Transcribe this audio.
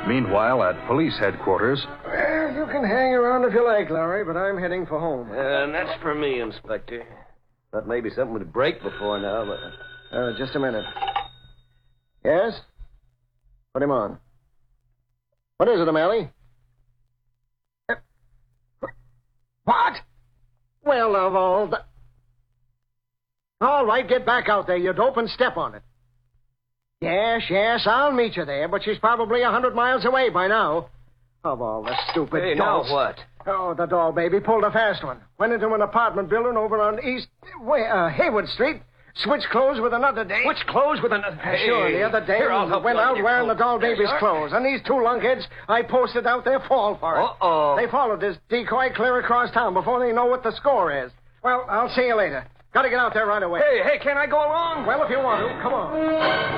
Meanwhile, at police headquarters... Well, you can hang around if you like, Larry, but I'm heading for home. And that's for me, Inspector. Thought maybe something would break before now, but... Just a minute. Yes? Put him on. What is it, O'Malley? What? Well, of all the... All right, get back out there, you dope, and step on it. Yes, I'll meet you there, but she's probably 100 miles away by now. Of all the stupid dolls. Now what? Oh, the doll baby pulled a fast one. Went into an apartment building over on Haywood Street. Switched clothes with another dame. Which clothes with another... Sure, the other dame went out wearing the doll baby's clothes. And these two lunkheads I posted out there fall for it. Uh-oh. They followed this decoy clear across town before they know what the score is. Well, I'll see you later. Got to get out there right away. Hey, can I go along? Well, if you want to, come on.